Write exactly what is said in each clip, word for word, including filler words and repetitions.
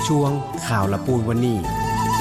ช่วงข่าวละปูนวันนี้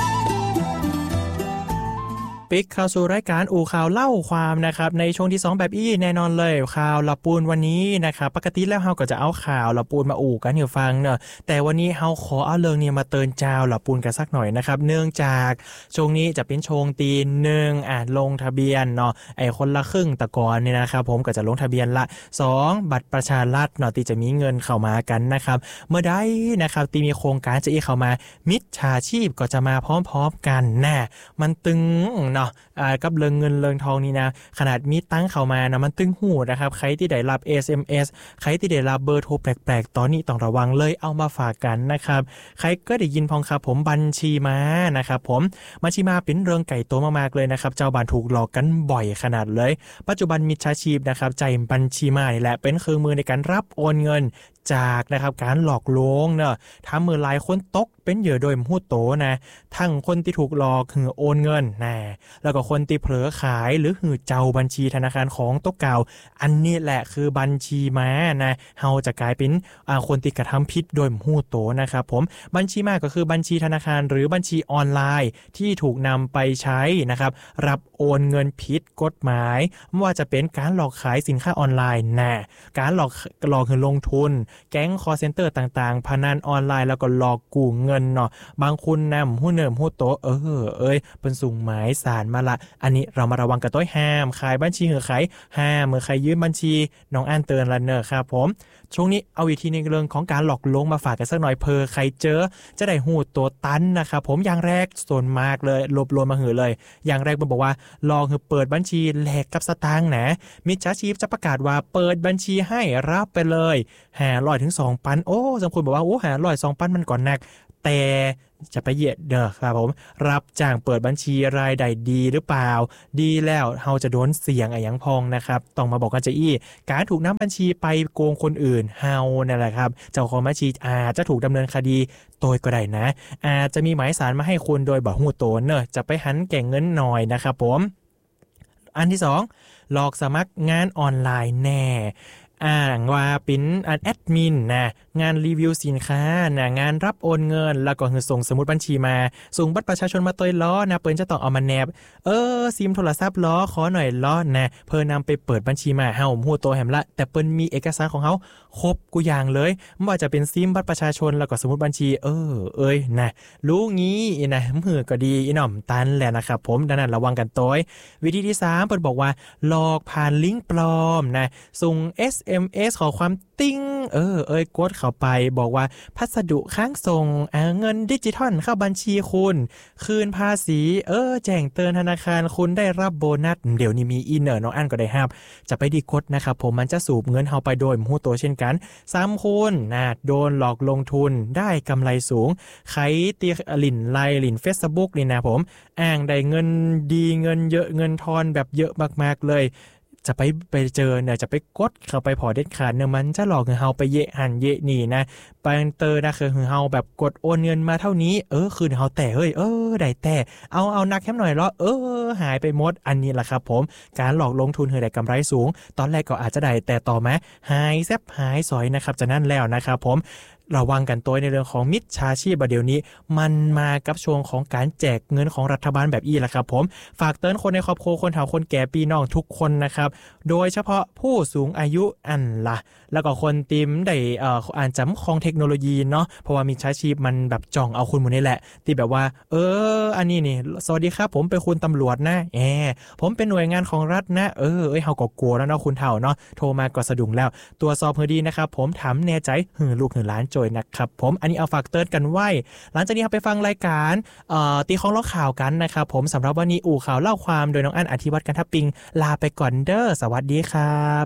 ปิกข่าวสู่รายการอู่ข่าวเล่าความนะครับในช่วงที่สองแบบอี้แน่นอนเลยข่าวละปูนวันนี้นะครับปกติแล้วเฮาก็จะเอาข่าวละปูนมาอู่กันให้ฟังเนอะแต่วันนี้เฮาขอเอาเรื่องนี้มาเตือนเจ้าละปูนกันสักหน่อยนะครับเนื่องจากช่วงนี้จะเป็นช่วงตีหนึ่งอ่ะลงทะเบียนเนาะไอ้คนละครึ่งตะกอนนี่นะครับผมก็จะลงทะเบียนละสองบัตรประชารัฐเนาะที่จะมีเงินเข้ามากันนะครับเมื่อใดนะครับที่มีโครงการจะอีเข้ามามิจฉาชีพก็จะมาพร้อมๆกันน่ะมันตึงเนาะอ่ากับเรื่องเงินเรื่องทองนี่นะขนาดมีตั้งเข้ามานะมันตึงหูนะครับใครที่ได้รับ เอส เอ็ม เอส ใครที่ได้รับเบอร์โทรแปลกๆตอนนี้ต้องระวังเลยเอามาฝากกันนะครับใครก็ได้ยินพองครับผมบัญชีม้านะครับผมบัญชีม้าเป็นเรื่องไก่โตมากๆเลยนะครับเจ้าบ้านถูกหลอกกันบ่อยขนาดเลยปัจจุบันมิจฉาชีพนะครับใจบัญชีม้านี่แหละเป็นเครื่องมือในการรับโอนเงินจากนะครับการหลอกลวงเนอะทำมือหลายคนตกเป็นเหยื่อโดยมหูโตนะทั้งคนที่ถูกหลอกหือโอนเงินนะแล้วก็คนที่เผลอขายหรือหือเจ้าบัญชีธนาคารของตกเก่าอันนี้แหละคือบัญชีม้านะเฮาจะกลายเป็นคนที่กระทำผิดโดยมหูโตนะครับผมบัญชีม้าก็คือบัญชีธนาคารหรือบัญชีออนไลน์ที่ถูกนำไปใช้นะครับรับโอนเงินผิดกฎหมายไม่ว่าจะเป็นการหลอกขายสินค้าออนไลน์นะการหลอกหลอกหือลงทุนแก๊งคอลเซ็นเตอร์ต่างๆพนันออนไลน์แล้วก็หลอกกู้เงินเนาะบางคนนำหู้เนิมหู้โตเออเอ้ยเป็นส่งหมายสารมาละอันนี้เรามาระวังกันต้อยห้ามขายบัญชีเหือขายห้ามเมื่อใครยืมบัญชีน้องอ่านเตือนละเนอะครับผมช่วงนี้เอาวิธีในเรื่องของการหลอกลวงมาฝากกันสักหน่อยเพอใครเจอจะได้หูตัวตันนะครับผมอย่างแรกส่วนมากเลยลบลวนมาหือเลยอย่างแรกมันบอกว่าลองเปิดบัญชีแลกกับสตางค์นะมิจฉาชีพจะประกาศว่าเปิดบัญชีให้รับไปเลยหาร้อยถึงสองพันโอ้บางคนบอกว่าโอ้หาร้อยสองพันมันก่อนหนักแต่จะไปเหยียดเด้อครับผมรับจ้างเปิดบัญชีรายได้ดีหรือเปล่าดีแล้วเฮาจะโดนเสี่ยงอะไรอย่างพองนะครับต้องมาบอกกันจะอี้การถูกนำบัญชีไปโกงคนอื่นเฮานั่นแหละครับเจ้าของบัญชีอาจจะถูกดำเนินคดีโดยก็ได้นะอาจจะมีหมายสารมาให้คุณโดยบ่ฮู้โตนเนอะจะไปหันแก่เงินหน่อยนะครับผมอันที่สองหลอกสมัครงานออนไลน์แน่อ้างว่าเป็นแอดมินนะงานรีวิวสินค้านะงานรับโอนเงินแล้วก็ส่งสมุดบัญชีมาส่งบัตรประชาชนมาตัวล้อนะเปิ้นจะต้องเอามาแนบเออซิมโทรศัพท์ล้อขอหน่อยล้อนะเพิ่นนำไปเปิดบัญชีมาเฮาฮู้ตัวแหมละแต่เปิ้นมีเอกสารของเฮาครบกูอย่างเลยไม่ว่าจะเป็นซิมบัตรประชาชนแล้วก็สมุดบัญชีเออเอ้ยนะรู้งี้นะมือก็ดีอีหน่อมตันแหละนะครับผมดังนั้นระวังกันตัววิธีที่สามเปิ้นบอกว่าหลอกผ่านลิงก์ปลอมนะส่ง เอส เอ็ม เอส ขอความติ้งเออเอ้ยกดเข้าไปบอกว่าพัสดุค้างส่งเอาเงินดิจิทัลเข้าบัญชีคุณคืนภาษีเออแจ้งเตือนธนาคารคุณได้รับโบนัสเดี๋ยวนี้มีอินเนอร์น้องอันก็ได้ครับจะไปดีกดนะครับผมมันจะสูบเงินเฮาไปโดยมหูตัวเช่นกันสามคนนะโดนหลอกลงทุนได้กำไรสูงใครตีหลินไลหลิน Facebook นี่นะผมอ้างได้เงินดีเงินเยอะเงินทอนแบบเยอะมากๆเลยจะไปไปเจอเนี่ยจะไปกดเข้าไปพอเด็ดขาดเนี่ยมันจะหลอกเฮาไปเยะหันเยะนี่นะไปเตอร์นะคือเฮาแบบกดโอนเงินมาเท่านี้เออคืนเฮาแต่เฮ้ยเออได้แต่เอาเอานักแค่หน่อยแล้วเออหายไปหมดอันนี้แหละครับผมการหลอกลงทุนเฮือได้กำไรสูงตอนแรกก็อาจจะได้แต่ต่อมาหายแซบหายสอยนะครับจะนั่นแล้วนะครับผมระวังกันตัวในเรื่องของมิจฉาชีพเดี๋ยวนี้มันมากับช่วงของการแจกเงินของรัฐบาลแบบอี้แหละครับผมฝากเตือนคนในครอบครัวคนเฒ่าคนแก่พี่น้องทุกคนนะครับโดยเฉพาะผู้สูงอายุอันละแล้วก็คนติมได้เอ่ออ่านจำของเทคโนโลยีเนาะเพราะว่ามิจฉาชีพมันแบบจ้องเอาคุณหมดนี่แหละที่แบบว่าเอออันนี้นี่สวัสดีครับผมเป็นคุณตำรวจนะแอผมเป็นหน่วยงานของรัฐนะเออเอ้ยเฮาก็กลัวแล้วเนาะคุณเฒ่าเนาะโทรมาก็สะดุ้งแล้วตรวจสอบให้ดีนะครับผมถามแน่ใจหือลูกหือหลานจอยนะครับผมอันนี้เอาฝากเตือนกันไว้หลังจากนี้เราไปฟังรายการเอ่อตีของเล่าข่าวกันนะครับผมสำหรับวันนี้อู่ข่าวเล่าความโดยน้องอั้นอธิวัฒน์กันทับปิงลาไปก่อนเด้อสวัสดีครับ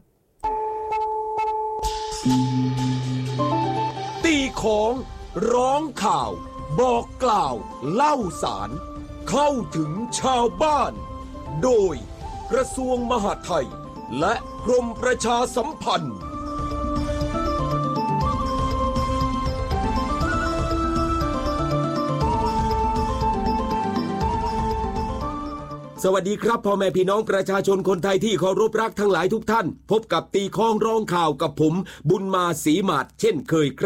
ตีของร้องข่าวบอกกล่าวเล่าสารเข้าถึงชาวบ้านโดยกระทรวงมหาดไทยและกรมประชาสัมพันธ์สวัสดีครับพ่อแม่พี่น้องประชาชนคนไทยที่เคารพรักทั้งหลายทุกท่านพบกับตีข้องร้องข่าวกับผมบุญมาศรีหมาดเช่นเคยครับ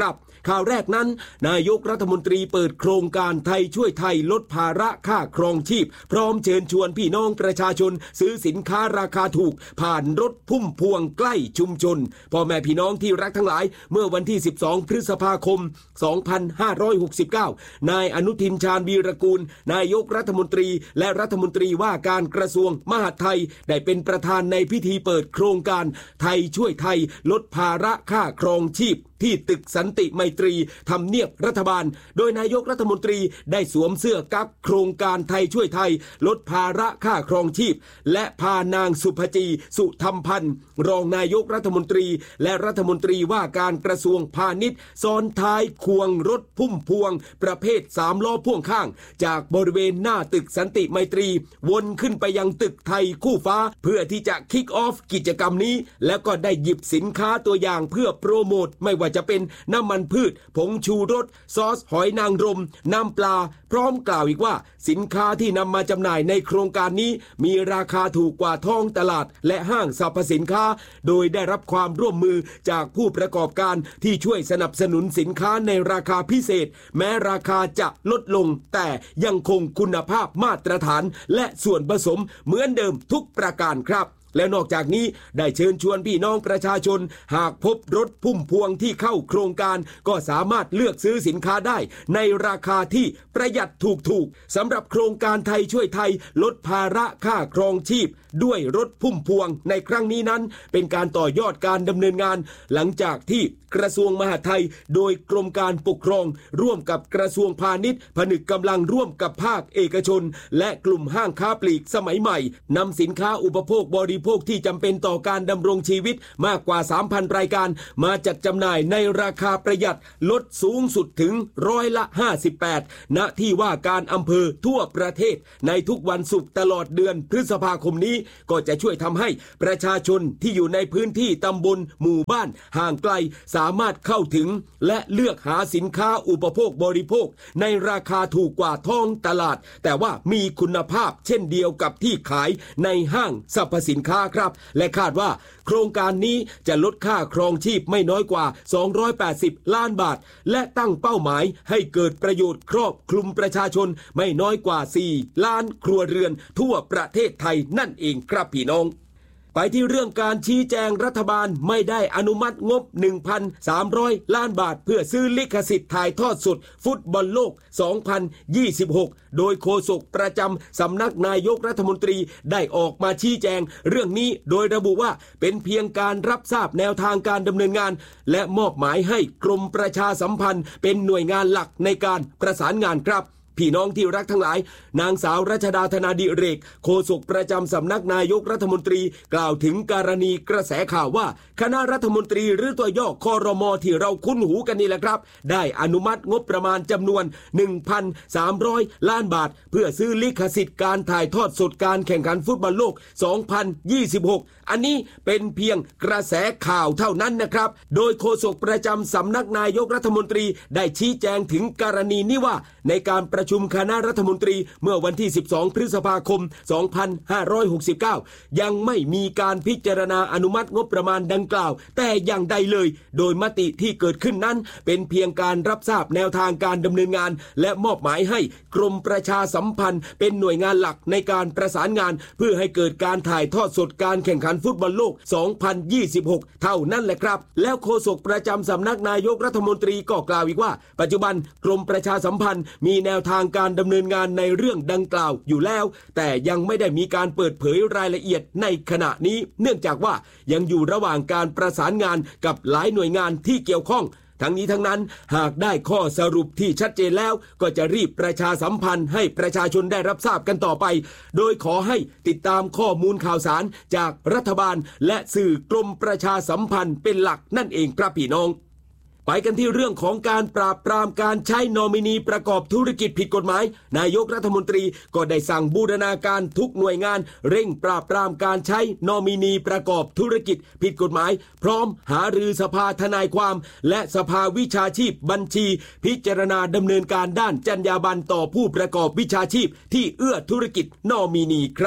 ข่าวแรกนั้นนายกรัฐมนตรีเปิดโครงการไทยช่วยไทยลดภาระค่าครองชีพพร้อมเชิญชวนพี่น้องประชาชนซื้อสินค้าราคาถูกผ่านรถพุ่มพวงใกล้ชุมชนพ่อแม่พี่น้องที่รักทั้งหลายเมื่อวันที่สิบสองพฤษภาคมสองพันห้าร้อยหกสิบเก้านายอนุทินชาญวีรกูลนายกรัฐมนตรีและรัฐมนตรีว่าการกระทรวงมหาดไทยได้เป็นประธานในพิธีเปิดโครงการไทยช่วยไทยลดภาระค่าครองชีพที่ตึกสันติไมตรีทำเนียบรัฐบาลโดยนายกรัฐมนตรีได้สวมเสื้อกั๊กโครงการไทยช่วยไทยลดภาระค่าครองชีพและพานางสุภจีสุธรรมพันธ์รองนายกรัฐมนตรีและรัฐมนตรีว่าการกระทรวงพาณิชย์ซ้อนท้ายควงรถพุ่มพวงประเภทสามล้อพ่วงข้างจากบริเวณหน้าตึกสันติไมตรีวนขึ้นไปยังตึกไทยคู่ฟ้าเพื่อที่จะคิกออฟกิจกรรมนี้แล้วก็ได้หยิบสินค้าตัวอย่างเพื่อโปรโมทไม่ว่าจะเป็นน้ำมันพืชผงชูรสซอสหอยนางรมน้ำปลาพร้อมกล่าวอีกว่าสินค้าที่นำมาจำหน่ายในโครงการนี้มีราคาถูกกว่าท้องตลาดและห้างสรรพสินค้าโดยได้รับความร่วมมือจากผู้ประกอบการที่ช่วยสนับสนุนสินค้าในราคาพิเศษแม้ราคาจะลดลงแต่ยังคงคุณภาพมาตรฐานและส่วนผสมเหมือนเดิมทุกประการครับและนอกจากนี้ได้เชิญชวนพี่น้องประชาชนหากพบรถพุ่มพวงที่เข้าโครงการก็สามารถเลือกซื้อสินค้าได้ในราคาที่ประหยัดถูกๆสำหรับโครงการไทยช่วยไทยลดภาระค่าครองชีพด้วยรถพุ่มพวงในครั้งนี้นั้นเป็นการต่อยอดการดำเนินงานหลังจากที่กระทรวงมหาดไทยโดยกรมการปกครองร่วมกับกระทรวงพาณิชย์ผนึกกำลังร่วมกับภาคเอกชนและกลุ่มห้างค้าปลีกสมัยใหม่นำสินค้าอุปโภคบริโภคที่จำเป็นต่อการดำรงชีวิตมากกว่า สามพัน รายการมาจัดจำหน่ายในราคาประหยัดลดสูงสุดถึงร้อยละห้าสิบแปดณที่ว่าการอำเภอทั่วประเทศในทุกวันศุกร์ตลอดเดือนพฤษภาคมนี้ก็จะช่วยทำให้ประชาชนที่อยู่ในพื้นที่ตำบลหมู่บ้านห่างไกลสามารถเข้าถึงและเลือกหาสินค้าอุปโภคบริโภคในราคาถูกกว่าท้องตลาดแต่ว่ามีคุณภาพเช่นเดียวกับที่ขายในห้างสรรพสินค้าครับและคาดว่าโครงการนี้จะลดค่าครองชีพไม่น้อยกว่าสองร้อยแปดสิบล้านบาทและตั้งเป้าหมายให้เกิดประโยชน์ครอบคลุมประชาชนไม่น้อยกว่าสี่ล้านครัวเรือนทั่วประเทศไทยนั่นเองครับพี่น้องไปที่เรื่องการชี้แจงรัฐบาลไม่ได้อนุมัติงบ หนึ่งพันสามร้อย ล้านบาทเพื่อซื้อลิขสิทธิ์ถ่ายทอดสดฟุตบอลโลก สองพันยี่สิบหก โดยโฆษกประจำสำนักนายกรัฐมนตรีได้ออกมาชี้แจงเรื่องนี้โดยระบุว่าเป็นเพียงการรับทราบแนวทางการดำเนินงานและมอบหมายให้กรมประชาสัมพันธ์เป็นหน่วยงานหลักในการประสานงานครับพี่น้องที่รักทั้งหลายนางสาวรัชดาธนาดิเรกโฆษกประจำสำนักนายกรัฐมนตรีกล่าวถึงกรณีกระแสข่าวว่าคณะรัฐมนตรีหรือตัวย่อครม.ที่เราคุ้นหูกันนี่แหละครับได้อนุมัติงบประมาณจำนวน หนึ่งพันสามร้อย ล้านบาทเพื่อซื้อลิขสิทธิ์การถ่ายทอดสดการแข่งขันฟุตบอลโลก สองพันยี่สิบหก อันนี้เป็นเพียงกระแสข่าวเท่านั้นนะครับโดยโฆษกประจำสำนักนายกรัฐมนตรีได้ชี้แจงถึงกรณีนี้ว่าในการประชุมคณะรัฐมนตรีเมื่อวันที่สิบสองพฤษภาคมสองพันห้าร้อยหกสิบเก้ายังไม่มีการพิจารณาอนุมัติงบประมาณดังกล่าวแต่อย่างใดเลยโดยมติที่เกิดขึ้นนั้นเป็นเพียงการรับทราบแนวทางการดำเนินงานและมอบหมายให้กรมประชาสัมพันธ์เป็นหน่วยงานหลักในการประสานงานเพื่อให้เกิดการถ่ายทอดสดการแข่งขันฟุตบอลโลก สองพันยี่สิบหก เท่านั้นแหละครับแล้วโฆษกประจำสำนักนายกรัฐมนตรีก็กล่าวอีกว่าปัจจุบันกรมประชาสัมพันธ์มีแนวทางการดำเนินงานในเรื่องดังกล่าวอยู่แล้วแต่ยังไม่ได้มีการเปิดเผยรายละเอียดในขณะนี้เนื่องจากว่ายังอยู่ระหว่างการประสานงานกับหลายหน่วยงานที่เกี่ยวข้องทั้งนี้ทั้งนั้นหากได้ข้อสรุปที่ชัดเจนแล้วก็จะรีบประชาสัมพันธ์ให้ประชาชนได้รับทราบกันต่อไปโดยขอให้ติดตามข้อมูลข่าวสารจากรัฐบาลและสื่อกรมประชาสัมพันธ์เป็นหลักนั่นเองครับพี่น้องไปกันที่เรื่องของการปราบปรามการใช้นอมินีประกอบธุรกิจผิดกฎหมายนายกรัฐมนตรีก็ได้สั่งบูรณาการทุกหน่วยงานเร่งปราบปรามการใช้นอมินีประกอบธุรกิจผิดกฎหมายพร้อมหารือสภาทนายความและสภาวิชาชีพบัญชีพิจารณาดำเนินการด้านจรรยาบรรณต่อผู้ประกอบวิชาชีพที่เอื้อธุรกิจนอมินีครับ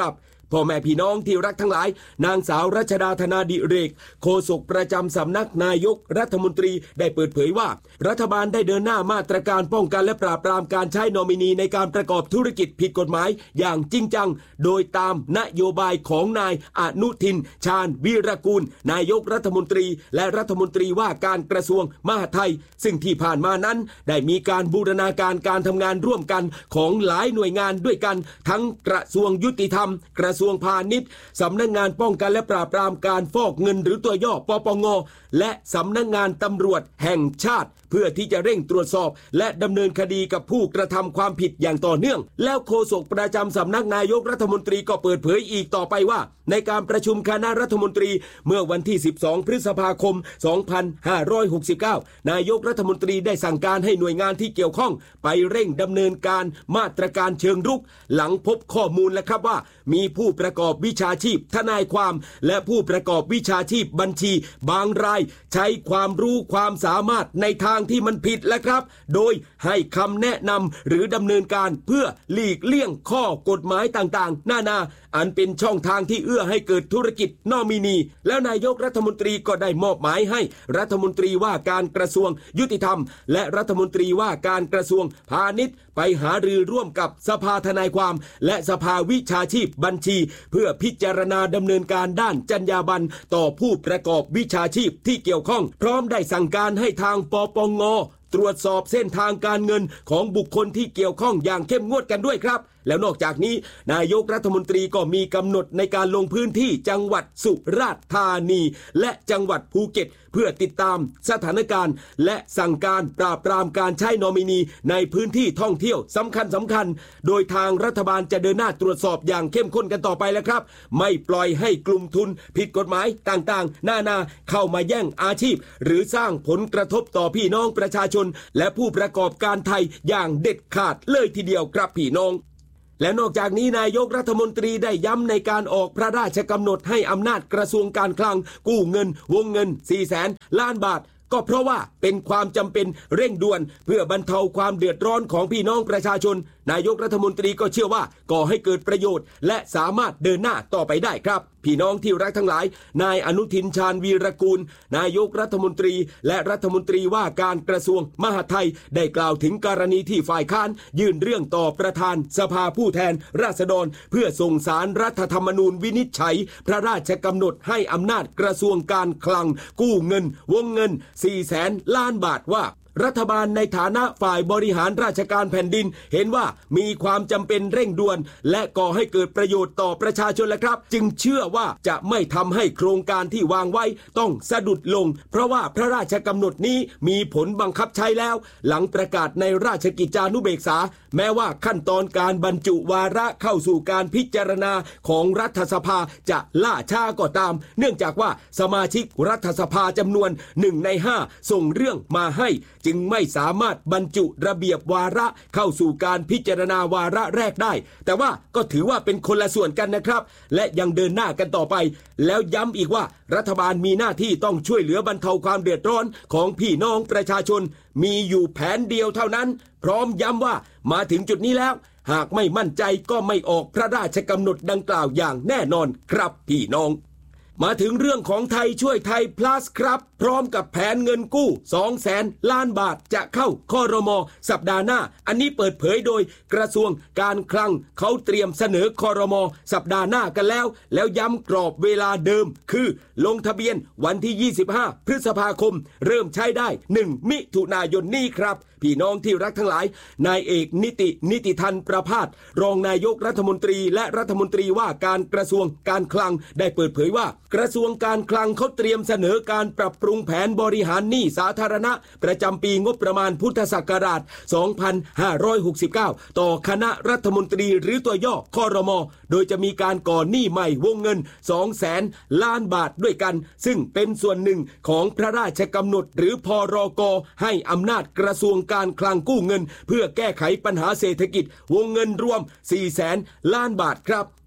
พ่อแม่พี่น้องที่รักทั้งหลายนางสาวรัชดาธนาดิเรกโฆษกประจำสำนักนายกรัฐมนตรีได้เปิดเผยว่ารัฐบาลได้เดินหน้ามาตรการป้องกันและปราบปรามการใช้นอมินีในการประกอบธุรกิจผิดกฎหมายอย่างจริงจังโดยตามนโยบายของนายอนุทินชาญวีรกูลนายกรัฐมนตรีและรัฐมนตรีว่าการกระทรวงมหาดไทยซึ่งที่ผ่านมานั้นได้มีการบูรณาการการทำงานร่วมกันของหลายหน่วยงานด้วยกันทั้งกระทรวงยุติธรรมกระทรวงพาณิชย์สำนักงานป้องกันและปราบปรามการฟอกเงินหรือตัวย่อปปงและสำนักงานตำรวจแห่งชาติเพื่อที่จะเร่งตรวจสอบและดำเนินคดีกับผู้กระทำความผิดอย่างต่อเนื่องแล้วโฆษกประจำสำนักนายกรัฐมนตรีก็เปิดเผยอีกต่อไปว่าในการประชุมคณะรัฐมนตรีเมื่อวันที่สิบสองพฤษภาคมสองพันห้าร้อยหกสิบเก้านายกรัฐมนตรีได้สั่งการให้หน่วยงานที่เกี่ยวข้องไปเร่งดำเนินการมาตรการเชิงรุกหลังพบข้อมูลแล้วครับว่ามีผู้ประกอบวิชาชีพทนายความและผู้ประกอบวิชาชีพบัญชีบางรายใช้ความรู้ความสามารถในทางที่มันผิดแล้วครับโดยให้คำแนะนำหรือดำเนินการเพื่อหลีกเลี่ยงข้อกฎหมายต่างๆนานาอันเป็นช่องทางที่เอื้อให้เกิดธุรกิจนอมินีแล้วนายกรัฐมนตรีก็ได้มอบหมายให้รัฐมนตรีว่าการกระทรวงยุติธรรมและรัฐมนตรีว่าการกระทรวงพาณิชย์ไปหารือร่วมกับสภาทนายความและสภาวิชาชีพบัญชีเพื่อพิจารณาดำเนินการด้านจรรยาบรรณต่อผู้ประกอบวิชาชีพที่เกี่ยวข้องพร้อมได้สั่งการให้ทางปปงตรวจสอบเส้นทางการเงินของบุคคลที่เกี่ยวข้องอย่างเข้มงวดกันด้วยครับแล้วนอกจากนี้นายกรัฐมนตรีก็มีกำหนดในการลงพื้นที่จังหวัดสุราษฎร์ธานีและจังหวัดภูเก็ตเพื่อติดตามสถานการณ์และสั่งการปราบปรามการใช้นอมินีในพื้นที่ท่องเที่ยวสำคัญสำคัญโดยทางรัฐบาลจะเดินหน้าตรวจสอบอย่างเข้มข้นกันต่อไปแล้วครับไม่ปล่อยให้กลุ่มทุนผิดกฎหมายต่างๆนานาเข้ามาแย่งอาชีพหรือสร้างผลกระทบต่อพี่น้องประชาชนและผู้ประกอบการไทยอย่างเด็ดขาดเลยทีเดียวครับพี่น้องและนอกจากนี้นายกรัฐมนตรีได้ย้ำในการออกพระราชกำหนดให้อำนาจกระทรวงการคลังกู้เงินวงเงิน สี่แสน ล้านบาทก็เพราะว่าเป็นความจำเป็นเร่งด่วนเพื่อบรรเทาความเดือดร้อนของพี่น้องประชาชนนายกรัฐมนตรีก็เชื่อว่าก่อให้เกิดประโยชน์และสามารถเดินหน้าต่อไปได้ครับพี่น้องที่รักทั้งหลายนายอนุทินชาญวีรกูลนายกรัฐมนตรีและรัฐมนตรีว่าการกระทรวงมหาดไทยได้กล่าวถึงกรณีที่ฝ่ายค้านยื่นเรื่องต่อประธานสภาผู้แทนราษฎรเพื่อส่งสารรัฐธรรมนูญวินิจฉัยพระราชกำหนดให้อำนาจกระทรวงการคลังกู้เงินวงเงิน สี่แสน ล้านบาทว่ารัฐบาลในฐานะฝ่ายบริหารราชการแผ่นดินเห็นว่ามีความจำเป็นเร่งด่วนและก่อให้เกิดประโยชน์ต่อประชาชนแล้วครับจึงเชื่อว่าจะไม่ทำให้โครงการที่วางไว้ต้องสะดุดลงเพราะว่าพระราชกำหนดนี้มีผลบังคับใช้แล้วหลังประกาศในราชกิจจานุเบกษาแม้ว่าขั้นตอนการบรรจุวาระเข้าสู่การพิจารณาของรัฐสภาจะล่าช้าก็ตามเนื่องจากว่าสมาชิกรัฐสภาจำนวนหนึ่งในห้าส่งเรื่องมาให้จึงไม่สามารถบรรจุระเบียบวาระเข้าสู่การพิจารณาวาระแรกได้แต่ว่าก็ถือว่าเป็นคนละส่วนกันนะครับและยังเดินหน้ากันต่อไปแล้วย้ำอีกว่ารัฐบาลมีหน้าที่ต้องช่วยเหลือบรรเทาความเดือดร้อนของพี่น้องประชาชนมีอยู่แผนเดียวเท่านั้นพร้อมย้ำว่ามาถึงจุดนี้แล้วหากไม่มั่นใจก็ไม่ออกพระราชกำหนดดังกล่าวอย่างแน่นอนครับพี่น้องมาถึงเรื่องของไทยช่วยไทย plus ครับพร้อมกับแผนเงินกู้ สองแสน ล้านบาทจะเข้าครม.สัปดาห์หน้าอันนี้เปิดเผยโดยกระทรวงการคลังเขาเตรียมเสนอครม.สัปดาห์หน้ากันแล้วแล้วย้ำกรอบเวลาเดิมคือลงทะเบียนวันที่ยี่สิบห้าพฤษภาคมเริ่มใช้ได้หนึ่งมิถุนายนนี้ครับพี่น้องที่รักทั้งหลายนายเอกนิตินิติทันประภาสรองนายกรัฐมนตรีและรัฐมนตรีว่าการกระทรวงการคลังได้เปิดเผยว่ากระทรวงการคลังเขาเตรียมเสนอการปรับปรุงแผนบริหารหนี้สาธารณะประจำปีงบประมาณพุทธศักราชสองพันห้าร้อยหกสิบเก้าต่อคณะรัฐมนตรีหรือตัวย่อครม.โดยจะมีการก่อหนี้ใหม่วงเงิน สองแสน ล้านบาทด้วยกันซึ่งเป็นส่วนหนึ่งของพระราชกำหนดหรือพรก.ให้อำนาจกระทรวงการคลังกู้เงินเพื่อแก้ไขปัญหาเศรษฐกิจวงเงินรวม สี่แสน ล้านบาทครับ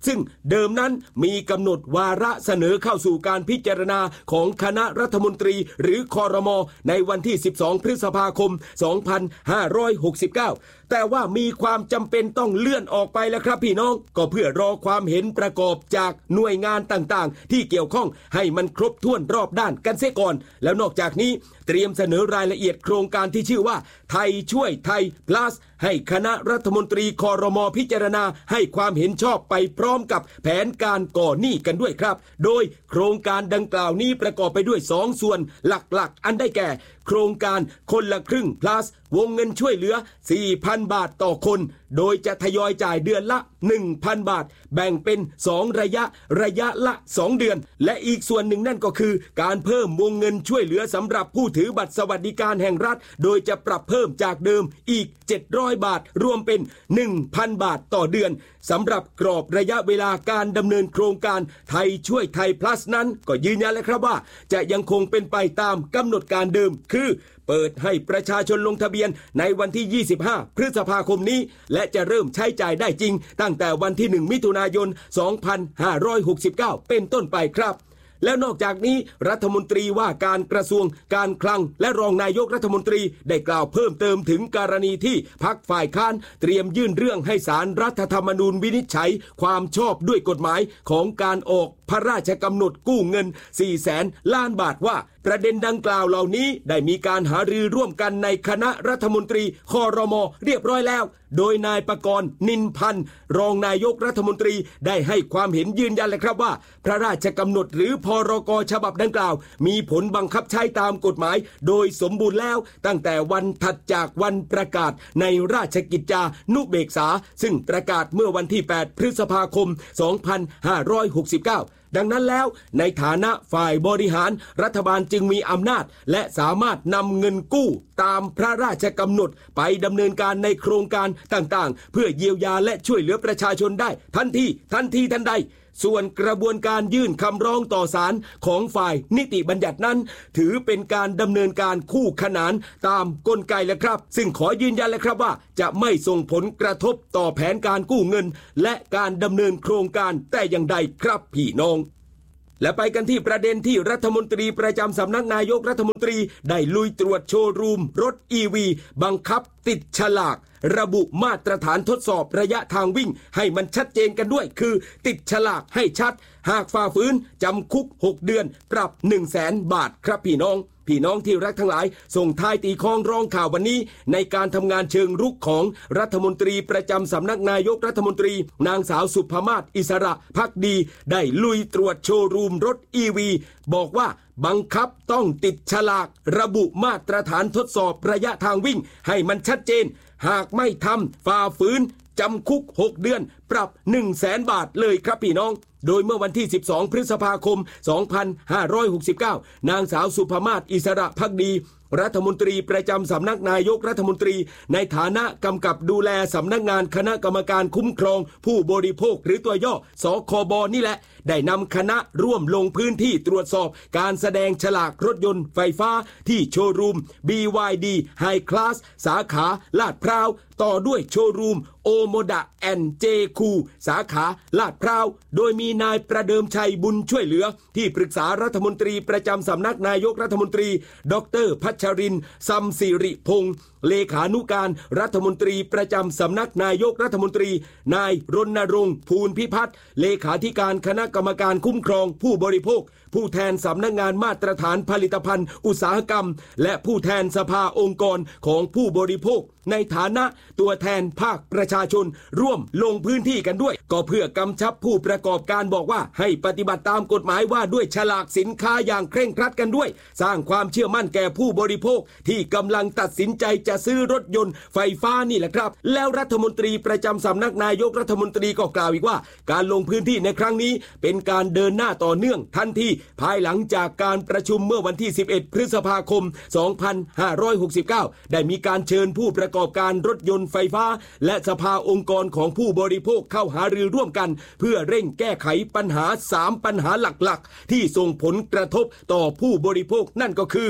ซึ่งเดิมนั้นมีกำหนดวาระเสนอเข้าสู่การพิจารณาของคณะรัฐมนตรีหรือครม.ในวันที่สิบสองพฤษภาคมสองพันห้าร้อยหกสิบเก้าแต่ว่ามีความจำเป็นต้องเลื่อนออกไปแล้วครับพี่น้องก็เพื่อรอความเห็นประกอบจากหน่วยงานต่างๆที่เกี่ยวข้องให้มันครบถ้วนรอบด้านกันเสียก่อนแล้วนอกจากนี้เตรียมเสนอรายละเอียดโครงการที่ชื่อว่าไทยช่วยไทย plus ให้คณะรัฐมนตรีครม.พิจารณาให้ความเห็นชอบไปพร้อมกับแผนการก่อหนี้กันด้วยครับโดยโครงการดังกล่าวนี้ประกอบไปด้วยสองส่วนหลักๆอันได้แก่โครงการคนละครึ่ง plus วงเงินช่วยเหลือ สี่พัน บาทต่อคนโดยจะทยอยจ่ายเดือนละ หนึ่งพัน บาทแบ่งเป็นสองระยะระยะละสองเดือนและอีกส่วนหนึ่งนั่นก็คือการเพิ่มวงเงินช่วยเหลือสำหรับผู้ถือบัตรสวัสดิการแห่งรัฐโดยจะปรับเพิ่มจากเดิมอีกเจ็ดร้อยบาทรวมเป็น หนึ่งพัน บาทต่อเดือนสำหรับกรอบระยะเวลาการดำเนินโครงการไทยช่วยไทย plus นั้นก็ยืนยันแล้วครับว่าจะยังคงเป็นไปตามกำหนดการเดิมคือเปิดให้ประชาชนลงทะเบียนในวันที่ยี่สิบห้าพฤษภาคมนี้และจะเริ่มใช้จ่ายได้จริงตั้งแต่วันที่หนึ่งมิถุนายนสองพันห้าร้อยหกสิบเก้าเป็นต้นไปครับแล้วนอกจากนี้รัฐมนตรีว่าการกระทรวงการคลังและรองนายกรัฐมนตรีได้กล่าวเพิ่มเติมถึงกรณีที่พรรคฝ่ายค้านเตรียมยื่นเรื่องให้ศาลรัฐธรรมนูญวินิจฉัยความชอบด้วยกฎหมายของการออกพระราชกำหนดกู้เงิน สี่แสน ล้านบาทว่าประเด็นดังกล่าวเหล่านี้ได้มีการหารือร่วมกันในคณะรัฐมนตรีครม.เรียบร้อยแล้วโดยนายปกรณ์นินพันธ์รองนายกรัฐมนตรีได้ให้ความเห็นยืนยันเลยครับว่าพระราชกำหนดหรือพรก.ฉบับดังกล่าวมีผลบังคับใช้ตามกฎหมายโดยสมบูรณ์แล้วตั้งแต่วันถัดจากวันประกาศในราชกิจจานุเบกษาซึ่งประกาศเมื่อวันที่แปดพฤษภาคมสองพันห้าร้อยหกสิบเก้าดังนั้นแล้วในฐานะฝ่ายบริหารรัฐบาลจึงมีอำนาจและสามารถนำเงินกู้ตามพระราชกำหนดไปดำเนินการในโครงการต่างๆเพื่อเยียวยาและช่วยเหลือประชาชนได้ทันทีทันทีทันใดส่วนกระบวนการยื่นคำร้องต่อศาลของฝ่ายนิติบัญญัตินั้นถือเป็นการดำเนินการคู่ขนานตามกลไกแล้วครับซึ่งขอยืนยันแล้วครับว่าจะไม่ส่งผลกระทบต่อแผนการกู้เงินและการดำเนินโครงการแต่อย่างใดครับพี่น้องและไปกันที่ประเด็นที่รัฐมนตรีประจำสำนักนายกรัฐมนตรีได้ลุยตรวจโชว์รูมรถ อี วี บังคับติดฉลากระบุมาตรฐานทดสอบระยะทางวิ่งให้มันชัดเจนกันด้วยคือติดฉลากให้ชัดหากฝ่าฝืนจำคุกหกเดือนปรับ หนึ่งแสน บาทครับพี่น้องพี่น้องที่รักทั้งหลายส่งท้ายตีคล้องร้องข่าววันนี้ในการทำงานเชิงรุกของรัฐมนตรีประจำสำนักนายกรัฐมนตรีนางสาวสุภมาศอิสระภักดีได้ลุยตรวจโชว์รูมรถ อี วี บอกว่าบังคับต้องติดฉลากระบุมาตรฐานทดสอบระยะทางวิ่งให้มันชัดเจนหากไม่ทำฝ่าฝืนจำคุกหกเดือนปรับ หนึ่งแสน บาทเลยครับพี่น้องโดยเมื่อวันที่สิบสองพฤษภาคมสองพันห้าร้อยหกสิบเก้านางสาวสุภมาศอิสระภักดีรัฐมนตรีประจำสำนักนายกรัฐมนตรีในฐานะกำกับดูแลสำนักงานคณะกรรมการคุ้มครองผู้บริโภคหรือตัวย่อสคบนี่แหละได้นำคณะร่วมลงพื้นที่ตรวจสอบการแสดงฉลากรถยนต์ไฟฟ้าที่โชว์รูม บี วาย ดี High Class สาขาลาดพร้าวต่อด้วยโชว์รูมโอโมดะแอนเจคูสาขาลาดพร้าวโดยมีนายประเดิมชัยบุญช่วยเหลือที่ปรึกษารัฐมนตรีประจำสำนักนายกรัฐมนตรีดรพัชรินทร์ซัมสิริพงษ์เลขานุการรัฐมนตรีประจำสำนักนายกรัฐมนตรีนายรณรงค์ภูลพิพัฒน์เลขาธิการคณะกรรมการคุ้มครองผู้บริโภคผู้แทนสำนักงานมาตรฐานผลิตภัณฑ์อุตสาหกรรมและผู้แทนสภาองค์กรของผู้บริโภคในฐานะตัวแทนภาคประชาชนร่วมลงพื้นที่กันด้วยก็เพื่อกำชับผู้ประกอบการบอกว่าให้ปฏิบัติตามกฎหมายว่าด้วยฉลากสินค้าอย่างเคร่งครัดกันด้วยสร้างความเชื่อมั่นแก่ผู้บริโภคที่กำลังตัดสินใจจะซื้อรถยนต์ไฟฟ้านี่แหละครับแล้วรัฐมนตรีประจำสำนักนายกรัฐมนตรีก็กล่าวอีกว่าการลงพื้นที่ในครั้งนี้เป็นการเดินหน้าต่อเนื่องทันทีภายหลังจากการประชุมเมื่อวันที่สิบเอ็ดพฤษภาคมสองพันห้าร้อยหกสิบเก้าได้มีการเชิญผู้ประกอบการรถยนต์ไฟฟ้าและสภาองค์กรของผู้บริโภคเข้าหารือร่วมกันเพื่อเร่งแก้ไขปัญหาสามปัญหาหลักๆที่ส่งผลกระทบต่อผู้บริโภคนั่นก็คือ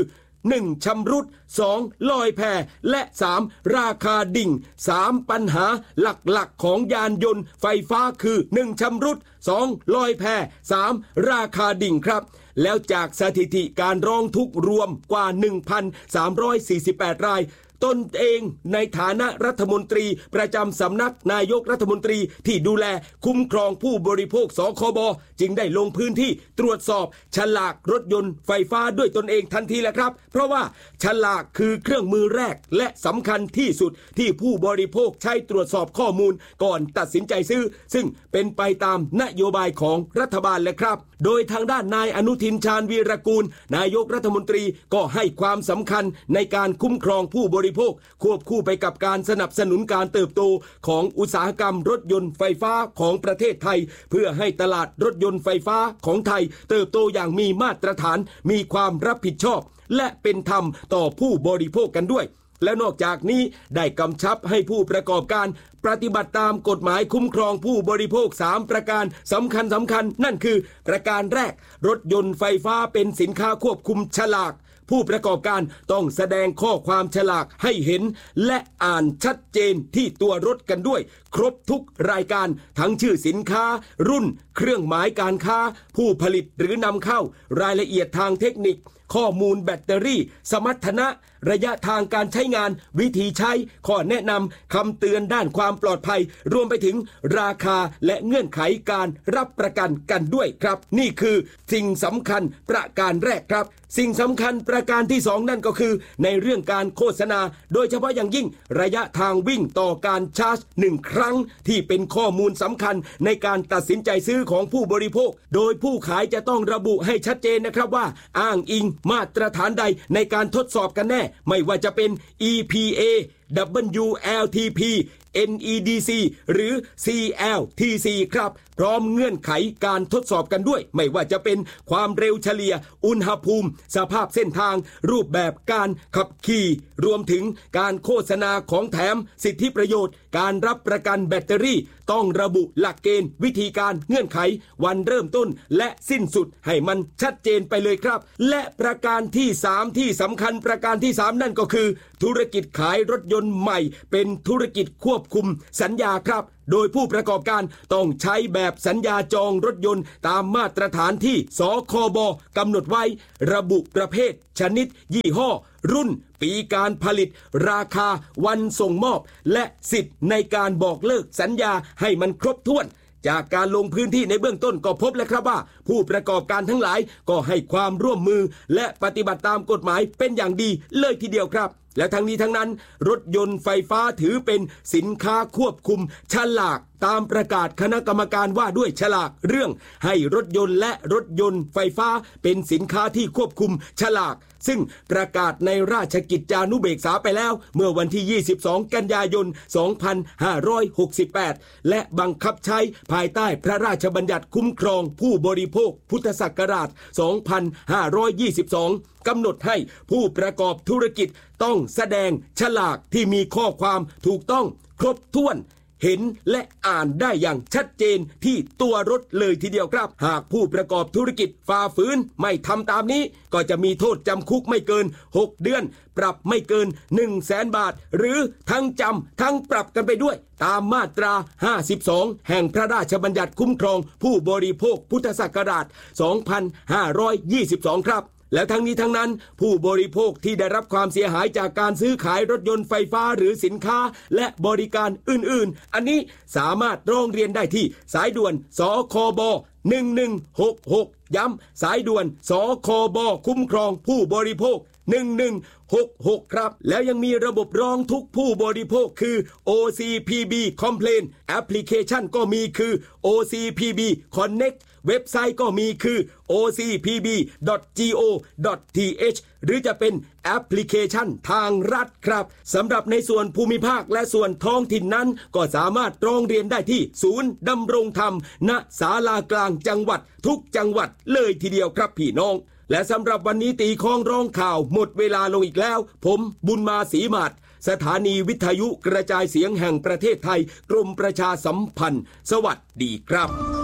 หนึ่งชำรุดสองลอยแพและสามราคาดิ่งสามปัญหาหลักๆของยานยนต์ไฟฟ้าคือหนึ่งชำรุดสองลอยแพสามราคาดิ่งครับแล้วจากสถิติการร้องทุกข์รวมกว่า หนึ่งพันสามร้อยสี่สิบแปด รายตนเองในฐานะรัฐมนตรีประจำสำนักนายกรัฐมนตรีที่ดูแลคุ้มครองผู้บริโภคสคบจึงได้ลงพื้นที่ตรวจสอบฉลากรถยนต์ไฟฟ้าด้วยตนเองทันทีแหละครับเพราะว่าฉลากคือเครื่องมือแรกและสำคัญที่สุดที่ผู้บริโภคใช้ตรวจสอบข้อมูลก่อนตัดสินใจซื้อซึ่งเป็นไปตามนโยบายของรัฐบาลแหละครับโดยทางด้านนายอนุทินชาญวีรกูลนายกรัฐมนตรีก็ให้ความสำคัญในการคุ้มครองผู้บริโภคควบคู่ไปกับการสนับสนุนการเติบโตของอุตสาหกรรมรถยนต์ไฟฟ้าของประเทศไทยเพื่อให้ตลาดรถยนต์ไฟฟ้าของไทยเติบโตอย่างมีมาตรฐานมีความรับผิดชอบและเป็นธรรมต่อผู้บริโภคกันด้วยและนอกจากนี้ได้กำชับให้ผู้ประกอบการปฏิบัติตามกฎหมายคุ้มครองผู้บริโภคสามประการสำคัญสำคัญนั่นคือประการแรกรถยนต์ไฟฟ้าเป็นสินค้าควบคุมฉลากผู้ประกอบการต้องแสดงข้อความฉลากให้เห็นและอ่านชัดเจนที่ตัวรถกันด้วยครบทุกรายการทั้งชื่อสินค้ารุ่นเครื่องหมายการค้าผู้ผลิตหรือนำเข้ารายละเอียดทางเทคนิคข้อมูลแบตเตอรี่สมรรถนะระยะทางการใช้งานวิธีใช้ข้อแนะนำคำเตือนด้านความปลอดภัยรวมไปถึงราคาและเงื่อนไขการรับประกันกันด้วยครับนี่คือสิ่งสำคัญประการแรกครับสิ่งสำคัญประการที่สองนั่นก็คือในเรื่องการโฆษณาโดยเฉพาะอย่างยิ่งระยะทางวิ่งต่อการชาร์จหนึ่งครั้งที่เป็นข้อมูลสำคัญในการตัดสินใจซื้อของผู้บริโภคโดยผู้ขายจะต้องระบุให้ชัดเจนนะครับว่าอ้างอิงมาตรฐานใดในการทดสอบกันแน่ไม่ว่าจะเป็น อี พี เอ ดับเบิลยู แอล ที พี เอ็น อี ดี ซี หรือ ซี แอล ที ซี ครับพร้อมเงื่อนไขการทดสอบกันด้วยไม่ว่าจะเป็นความเร็วเฉลี่ยอุณหภูมิสภาพเส้นทางรูปแบบการขับขี่รวมถึงการโฆษณาของแถมสิทธิประโยชน์การรับประกันแบตเตอรี่ต้องระบุหลักเกณฑ์วิธีการเงื่อนไขวันเริ่มต้นและสิ้นสุดให้มันชัดเจนไปเลยครับและประการที่สามที่สำคัญประการที่สามนั่นก็คือธุรกิจขายรถยนต์ใหม่เป็นธุรกิจควบคุมสัญญาครับโดยผู้ประกอบการต้องใช้แบบสัญญาจองรถยนต์ตามมาตรฐานที่สคบกำหนดไว้ระบุประเภทชนิดยี่ห้อรุ่นปีการผลิตราคาวันส่งมอบและสิทธิ์ในการบอกเลิกสัญญาให้มันครบถ้วนจากการลงพื้นที่ในเบื้องต้นก็พบแล้วครับว่าผู้ประกอบการทั้งหลายก็ให้ความร่วมมือและปฏิบัติตามกฎหมายเป็นอย่างดีเลยทีเดียวครับและทั้งนี้ทั้งนั้นรถยนต์ไฟฟ้าถือเป็นสินค้าควบคุมฉลากตามประกาศคณะกรรมการว่าด้วยฉลากเรื่องให้รถยนต์และรถยนต์ไฟฟ้าเป็นสินค้าที่ควบคุมฉลากซึ่งประกาศในราชกิจจานุเบกษาไปแล้วเมื่อวันที่ยี่สิบสองกันยายนสองพันห้าร้อยหกสิบแปดและบังคับใช้ภายใต้พระราชบัญญัติคุ้มครองผู้บริโภคพุทธศักราชสองพันห้าร้อยยี่สิบสองกำหนดให้ผู้ประกอบธุรกิจต้องแสดงฉลากที่มีข้อความถูกต้องครบถ้วนเห็นและอ่านได้อย่างชัดเจนที่ตัวรถเลยทีเดียวครับหากผู้ประกอบธุรกิจฝ่าฝืนไม่ทำตามนี้ก็จะมีโทษจำคุกไม่เกินหกเดือนปรับไม่เกิน หนึ่งแสน บาทหรือทั้งจำทั้งปรับกันไปด้วยตามมาตราห้าสิบสองแห่งพระราชบัญญัติคุ้มครองผู้บริโภคพุทธศักราชสองพันห้าร้อยยี่สิบสองครับแล้วทั้งนี้ทั้งนั้นผู้บริโภคที่ได้รับความเสียหายจากการซื้อขายรถยนต์ไฟฟ้าหรือสินค้าและบริการอื่นๆอันนี้สามารถร้องเรียนได้ที่สายด่วนสคบหนึ่งหนึ่งหกหกย้ำสายด่วนสคบคุ้มครองผู้บริโภคหนึ่งหนึ่งหกหกครับแล้วยังมีระบบร้องทุกข์ผู้บริโภคคือ โอ ซี พี บี Complaint แอปพลิเคชันก็มีคือ โอ ซี พี บี Connect เว็บไซต์ก็มีคือ โอ ซี พี บี ดอท จี โอ ดอท ที เอช หรือจะเป็นแอปพลิเคชันทางรัฐครับสำหรับในส่วนภูมิภาคและส่วนท้องถิ่นนั้นก็สามารถร้องเรียนได้ที่ศูนย์ดำรงธรรมณศาลากลางจังหวัดทุกจังหวัดเลยทีเดียวครับพี่น้องและสำหรับวันนี้ตีข้องร้องข่าวหมดเวลาลงอีกแล้วผมบุญมาศรีมาศสถานีวิทยุกระจายเสียงแห่งประเทศไทยกรมประชาสัมพันธ์สวัสดีครับ